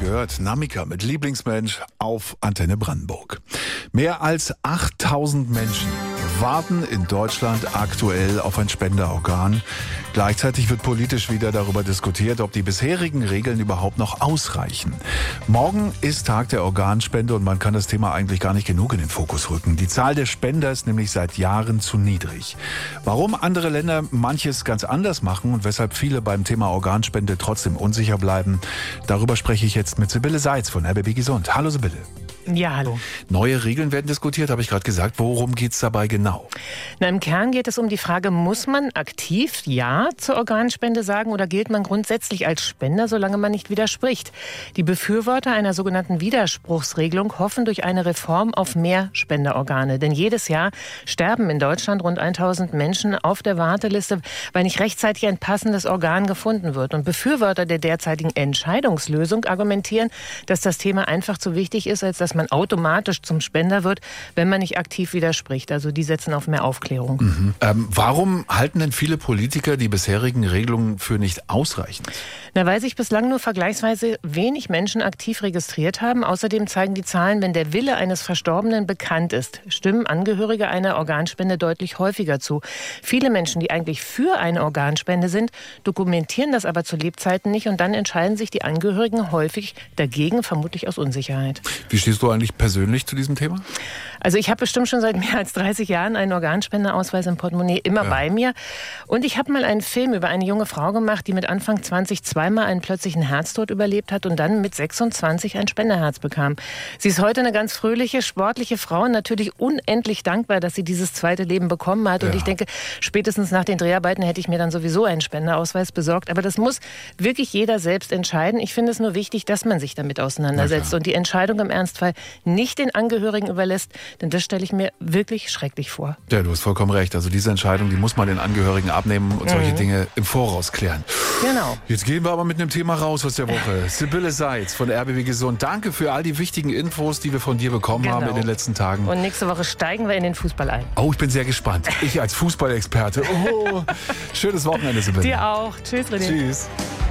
gehört. Namika mit Lieblingsmensch auf Antenne Brandenburg. Mehr als 8000 Menschen warten in Deutschland aktuell auf ein Spenderorgan. Gleichzeitig wird politisch wieder darüber diskutiert, ob die bisherigen Regeln überhaupt noch ausreichen. Morgen ist Tag der Organspende und man kann das Thema eigentlich gar nicht genug in den Fokus rücken. Die Zahl der Spender ist nämlich seit Jahren zu niedrig. Warum andere Länder manches ganz anders machen und weshalb viele beim Thema Organspende trotzdem unsicher bleiben, darüber spreche ich jetzt mit Sibylle Seitz von RBB Gesund. Hallo Sibylle. Ja, hallo. Neue Regeln werden diskutiert, habe ich gerade gesagt. Worum geht's dabei genau? Na, im Kern geht es um die Frage, muss man aktiv Ja zur Organspende sagen oder gilt man grundsätzlich als Spender, solange man nicht widerspricht? Die Befürworter einer sogenannten Widerspruchsregelung hoffen durch eine Reform auf mehr Spenderorgane. Denn jedes Jahr sterben in Deutschland rund 1000 Menschen auf der Warteliste, weil nicht rechtzeitig ein passendes Organ gefunden wird. Und Befürworter der derzeitigen Entscheidungslösung argumentieren, dass das Thema einfach zu wichtig ist, als dass man automatisch zum Spender wird, wenn man nicht aktiv widerspricht. Also die setzen auf mehr Aufklärung. Mhm. Warum halten denn viele Politiker die bisherigen Regelungen für nicht ausreichend? Na, weil sich bislang nur vergleichsweise wenig Menschen aktiv registriert haben. Außerdem zeigen die Zahlen, wenn der Wille eines Verstorbenen bekannt ist, stimmen Angehörige einer Organspende deutlich häufiger zu. Viele Menschen, die eigentlich für eine Organspende sind, dokumentieren das aber zu Lebzeiten nicht und dann entscheiden sich die Angehörigen häufig dagegen, vermutlich aus Unsicherheit. Wie stehst du eigentlich persönlich zu diesem Thema? Also ich habe bestimmt schon seit mehr als 30 Jahren einen Organspendeausweis im Portemonnaie immer bei mir. Und ich habe mal einen Film über eine junge Frau gemacht, die mit Anfang 20 zweimal einen plötzlichen Herztod überlebt hat und dann mit 26 ein Spenderherz bekam. Sie ist heute eine ganz fröhliche, sportliche Frau und natürlich unendlich dankbar, dass sie dieses zweite Leben bekommen hat. Und ich denke, spätestens nach den Dreharbeiten hätte ich mir dann sowieso einen Spendeausweis besorgt. Aber das muss wirklich jeder selbst entscheiden. Ich finde es nur wichtig, dass man sich damit auseinandersetzt und die Entscheidung im Ernstfall nicht den Angehörigen überlässt. Denn das stelle ich mir wirklich schrecklich vor. Ja, du hast vollkommen recht. Also diese Entscheidung, die muss man den Angehörigen abnehmen und solche Dinge im Voraus klären. Genau. Jetzt gehen wir aber mit einem Thema raus aus der Woche. Sibylle Seitz von RBB Gesund. Danke für all die wichtigen Infos, die wir von dir bekommen haben in den letzten Tagen. Und nächste Woche steigen wir in den Fußball ein. Oh, ich bin sehr gespannt. Ich als Fußballexperte. Oh, schönes Wochenende, Sibylle. Dir auch. Tschüss, René. Tschüss.